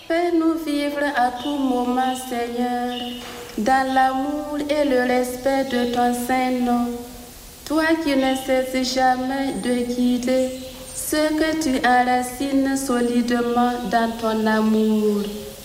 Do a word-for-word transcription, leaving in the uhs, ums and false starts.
Fais-nous vivre à tout moment, Seigneur, dans l'amour et le respect de ton Saint-Nom. Toi qui ne cesses jamais de guider ceux que tu enracines solidement dans ton amour.